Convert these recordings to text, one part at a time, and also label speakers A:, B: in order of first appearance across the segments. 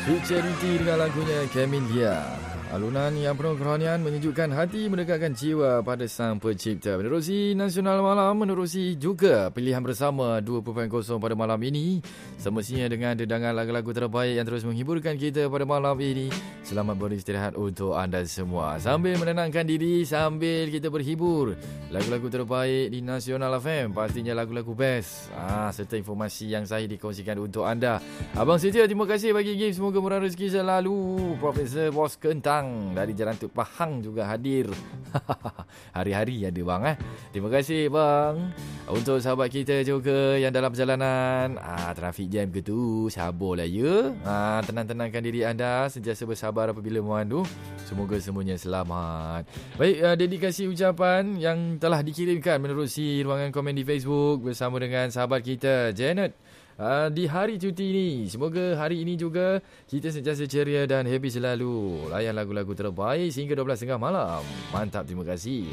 A: Sweet Charity dengan lagunya Camellia. Alunan yang penuh kerohanian menyejukkan hati, mendekatkan jiwa pada Sang Pencipta. Menerusi Nasional Malam, menerusi juga pilihan bersama 2.0 pada malam ini. Semestinya dengan dedangan lagu-lagu terbaik yang terus menghiburkan kita pada malam ini. Selamat beristirahat untuk anda semua. Sambil menenangkan diri, sambil kita berhibur. Lagu-lagu terbaik di Nasional FM, pastinya lagu-lagu best. Serta informasi yang sahih dikongsikan untuk anda. Abang Setia, terima kasih bagi game. Semoga murah rezeki selalu. Profesor Bos Kentang dari Jalan Tuk Pahang juga hadir. Hari-hari ada bang Terima kasih bang. Untuk sahabat kita juga yang dalam perjalanan, trafik jam ke tu, sabarlah ya. Tenang-tenangkan diri anda, sentiasa bersabar apabila memandu. Semoga semuanya selamat. Baik, dedikasi ucapan yang telah dikirimkan menerusi ruangan komen di Facebook bersama dengan sahabat kita Janet. Di hari cuti ini, semoga hari ini juga kita sentiasa ceria dan happy selalu. Layan lagu-lagu terbaik sehingga 12.30 malam. Mantap, terima kasih.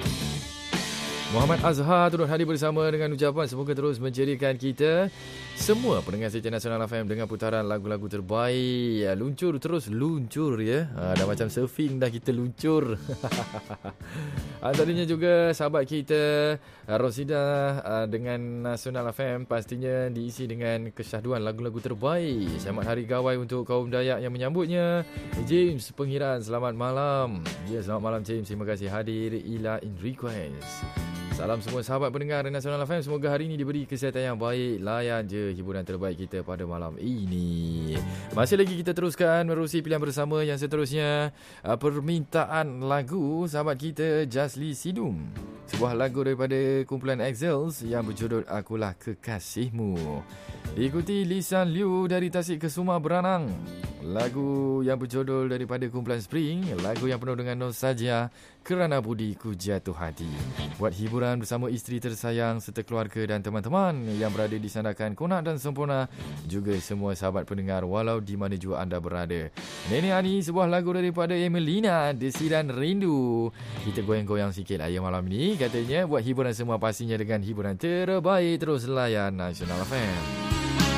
A: Muhammad Azhar turut hadir bersama dengan ucapan semoga terus menceriakan kita semua pendengar setia Nasional FM dengan putaran lagu-lagu terbaik. Luncur terus luncur ya. Dah macam surfing dah kita luncur. Antaranya juga sahabat kita Rosida dengan Nasional FM pastinya diisi dengan kesyahduan lagu-lagu terbaik. Selamat Hari Gawai untuk kaum Dayak yang menyambutnya. James Penghiran, selamat malam. Ya, selamat malam James. Terima kasih hadir. Ila in request. Salam semua sahabat pendengar Nasional FM. Semoga hari ini diberi kesihatan yang baik. Layan je hiburan terbaik kita pada malam ini. Masih lagi kita teruskan menerusi pilihan bersama yang seterusnya. Permintaan lagu sahabat kita Jasli Sidum. Sebuah lagu daripada kumpulan Exels yang berjudul Akulah Kekasihmu. Ikuti Lisan Liu dari Tasik Kesuma Beranang. Lagu yang berjudul daripada kumpulan Spring. Lagu yang penuh dengan nostalgia. Kerana budiku jatuh hati. Buat hiburan bersama isteri tersayang serta keluarga dan teman-teman yang berada di sandakan Konak dan Sempurna. Juga semua sahabat pendengar walau di mana jua anda berada. Nenek Ani, sebuah lagu daripada Emelina, Desiran Rindu. Kita goyang-goyang sikit lah ya malam ini. Katanya buat hiburan semua pastinya dengan hiburan terbaik. Terus layan Nasional FM.